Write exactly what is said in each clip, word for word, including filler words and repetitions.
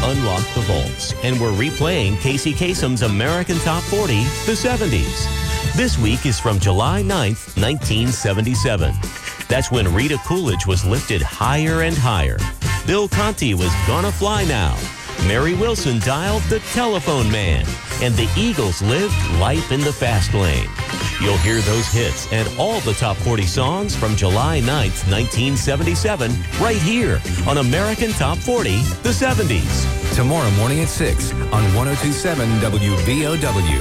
unlocked the vaults, and we're replaying Casey Kasem's American Top forty, the seventies. This week is from July ninth, nineteen seventy-seven. That's when Rita Coolidge was lifted higher and higher. Bill Conti was Gonna Fly Now. Mary Wilson dialed The Telephone Man. And the Eagles lived Life in the Fast Lane. You'll hear those hits and all the top forty songs from July ninth, nineteen seventy-seven, right here on American Top forty, the seventies. Tomorrow morning at six on one oh two point seven W B O W.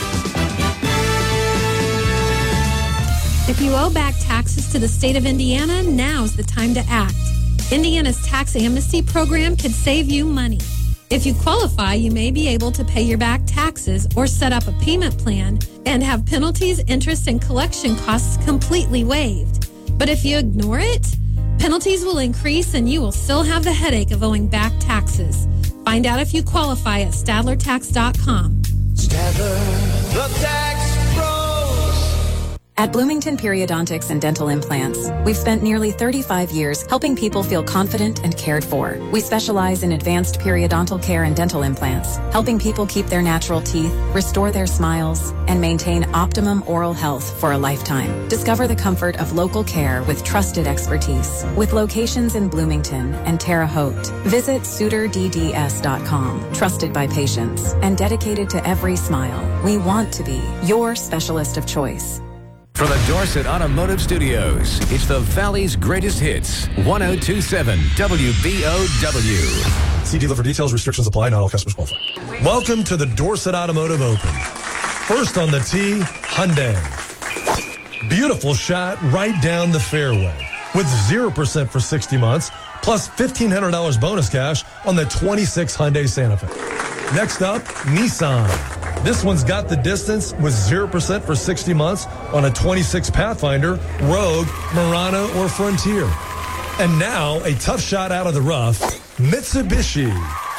If you owe back taxes to the state of Indiana, now's the time to act. Indiana's tax amnesty program could save you money. If you qualify, you may be able to pay your back taxes or set up a payment plan and have penalties, interest, and collection costs completely waived. But if you ignore it, penalties will increase and you will still have the headache of owing back taxes. Find out if you qualify at Stadler Tax dot com. Stadler, the tax pros. At Bloomington Periodontics and Dental Implants, we've spent nearly thirty-five years helping people feel confident and cared for. We specialize in advanced periodontal care and dental implants, helping people keep their natural teeth, restore their smiles, and maintain optimum oral health for a lifetime. Discover the comfort of local care with trusted expertise. With locations in Bloomington and Terre Haute, visit Suter D D S dot com. Trusted by patients and dedicated to every smile. We want to be your specialist of choice. From the Dorset Automotive Studios, it's the Valley's greatest hits. one oh two point seven W B O W. See dealer for details. Restrictions apply. Not all customers qualify. Welcome to the Dorset Automotive Open. First on the tee, Hyundai. Beautiful shot right down the fairway with zero percent for sixty months, plus fifteen hundred dollars bonus cash on the twenty-six Hyundai Santa Fe. Next up, Nissan. This one's got the distance with zero percent for sixty months on a twenty-six Pathfinder, Rogue, Murano, or Frontier. And now, a tough shot out of the rough, Mitsubishi.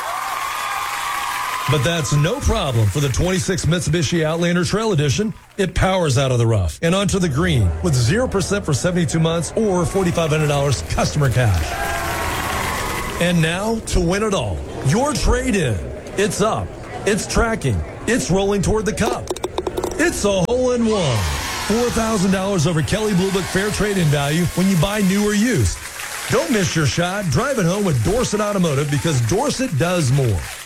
But that's no problem for the twenty-six Mitsubishi Outlander Trail Edition. It powers out of the rough and onto the green with zero percent for seventy-two months or forty-five hundred dollars customer cash. And now, to win it all, your trade-in. It's up. It's tracking. It's rolling toward the cup. It's a hole-in-one. four thousand dollars over Kelley Blue Book Fair trade-in value when you buy new or used. Don't miss your shot. Drive it home with Dorset Automotive because Dorset does more.